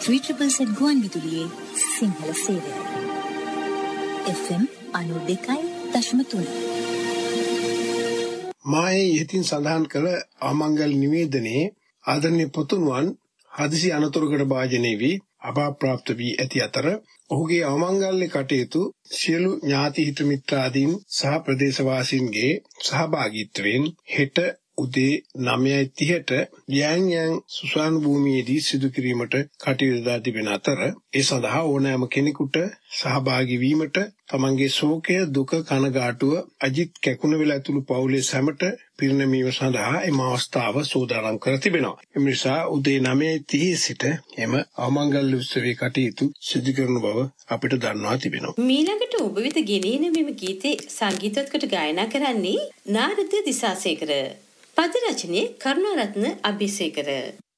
3ZZZ ගුවන් විදුලියේ සිංහල සේවය. FM 92.3. මායේ ඉහතින් සඳහන් කළ ආමංගල නිවේදනයේ ආදරණීය පුතුණුවන් හදිසි අනතුරකට භාජනය වී අභාප්‍රාප්ත වී ඇති අතර ඔහුගේ ආමංගල්‍ය කටයුතු සියලු ඥාති හිත මිත්‍රාදීන් සහ ප්‍රදේශවාසීන්ගේ සහභාගීත්වයෙන් හෙට උදේ 9:30ට යෑන් සුසාන භූමියේදී සිදු කිරීමට කටයුතු දා තිබෙන අතර ඒ සඳහා ඕනෑම කෙනෙකුට සහභාගී වීමට තමන්ගේ ශෝකය දුක කනගාටුව අජිත් කැකුණවිල ඇතුළු පවුලේ සැමට පිරිනැමීම සඳහා එම අවස්ථාව සූදානම් කර තිබෙනවා. එම නිසා උදේ 9:30 සිට එම ආමංගල්‍ය උත්සවයේ කටයුතු සිදු කරන බව අපිට දන්වා තිබෙනවා. මීළඟට ඔබ වෙත ගෙනෙන මෙම ගීතේ සංගීතවත් ගායනා කරන්නේ නාරද දිසාසේකර. පද රචනයේ කරුණාරත්න අබේසේකර.